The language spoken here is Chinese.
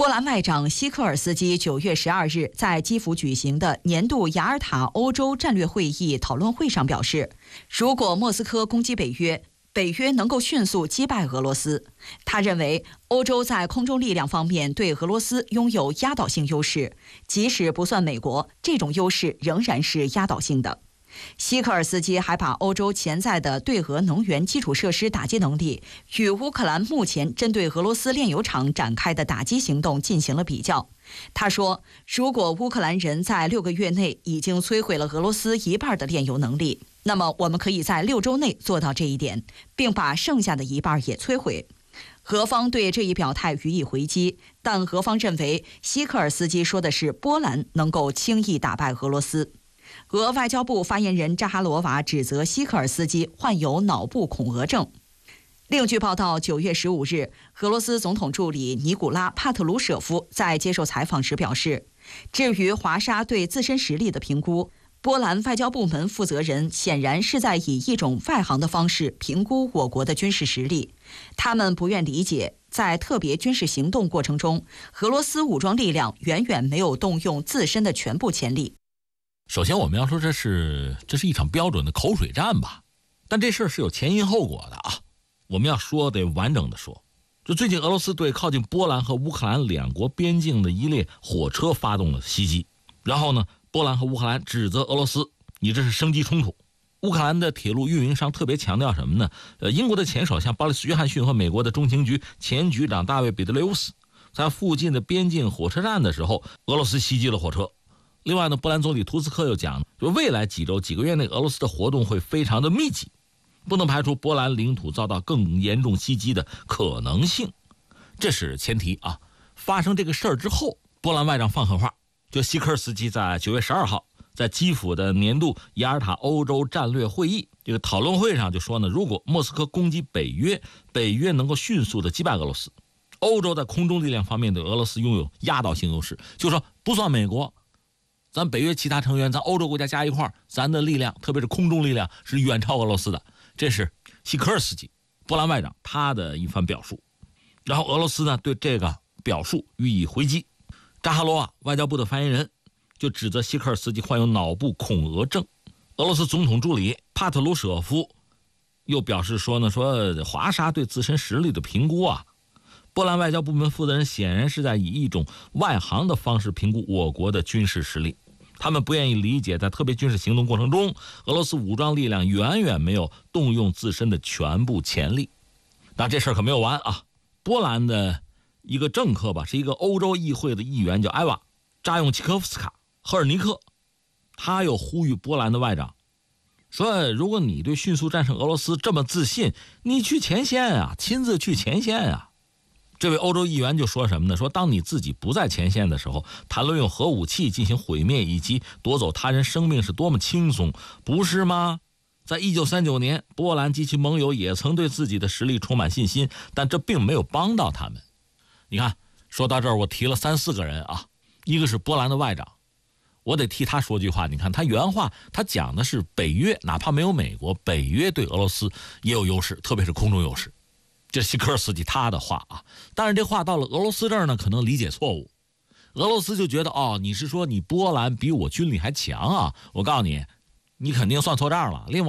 波兰外长希克尔斯基9月12日在基辅举行的年度雅尔塔欧洲战略会议讨论会上表示，如果莫斯科攻击北约，北约能够迅速击败俄罗斯。他认为，欧洲在空中力量方面对俄罗斯拥有压倒性优势，即使不算美国，这种优势仍然是压倒性的。希克尔斯基还把欧洲潜在的对俄能源基础设施打击能力与乌克兰目前针对俄罗斯炼油厂展开的打击行动进行了比较。他说，如果乌克兰人在6个月内已经摧毁了俄罗斯一半的炼油能力，那么我们可以在6周内做到这一点，并把剩下的一半也摧毁。俄方对这一表态予以回击，但俄方认为希克尔斯基说的是波兰能够轻易打败俄罗斯。俄外交部发言人扎哈罗娃指责希克尔斯基患有脑部恐俄症。另据报道，9月15日，俄罗斯总统助理尼古拉·帕特鲁舍夫在接受采访时表示，至于华沙对自身实力的评估，波兰外交部门负责人显然是在以一种外行的方式评估我国的军事实力。他们不愿理解，在特别军事行动过程中，俄罗斯武装力量远远没有动用自身的全部潜力。 首先我们要说这是一场标准的口水战吧，但这事儿是有前因后果的啊。我们要说得完整的说，就最近俄罗斯对靠近波兰和乌克兰两国边境的一列火车发动了袭击，然后呢，波兰和乌克兰指责俄罗斯你这是升级冲突。乌克兰的铁路运营商特别强调什么呢？英国的前首相鲍里斯·约翰逊和美国的中情局前局长大卫·彼得雷乌斯在附近的边境火车站的时候，俄罗斯袭击了火车。另外呢，波兰总理图斯克又讲，就未来几周几个月内俄罗斯的活动会非常的密集，不能排除波兰领土遭到更严重袭击的可能性。这是前提啊。发生这个事儿之后，波兰外长放狠话，就希克尔斯基在9月12号在基辅的年度雅尔塔欧洲战略会议这个讨论会上就说呢，如果莫斯科攻击北约，北约能够迅速的击败俄罗斯，欧洲在空中力量方面对俄罗斯拥有压倒性优势，就说不算美国，咱北约其他成员，咱欧洲国家加一块，咱的力量特别是空中力量是远超俄罗斯的。这是希克尔斯基波兰外长他的一番表述。然后俄罗斯呢对这个表述予以回击，扎哈罗娃外交部的发言人就指责希克尔斯基患有脑部恐俄症。俄罗斯总统助理帕特鲁舍夫又表示说华沙对自身实力的评估啊，波兰外交部门负责人显然是在以一种外行的方式评估我国的军事实力。他们不愿意理解，在特别军事行动过程中，俄罗斯武装力量远远没有动用自身的全部潜力。但这事儿可没有完啊！波兰的一个政客吧，是一个欧洲议会的议员，叫埃娃·扎永奇科夫斯卡·赫尔尼克，他又呼吁波兰的外长说，如果你对迅速战胜俄罗斯这么自信，你去前线啊，亲自去前线啊。这位欧洲议员就说什么呢？说当你自己不在前线的时候，谈论用核武器进行毁灭以及夺走他人生命是多么轻松，不是吗？在1939年，波兰及其盟友也曾对自己的实力充满信心，但这并没有帮到他们。你看，说到这儿我提了3、4个人啊，一个是波兰的外长，我得替他说句话。你看他原话，他讲的是北约哪怕没有美国，北约对俄罗斯也有优势，特别是空中优势。这希克尔斯基他的话啊，但是这话到了俄罗斯这儿呢，可能理解错误。俄罗斯就觉得你是说你波兰比我军力还强啊？我告诉你，你肯定算错账了。另外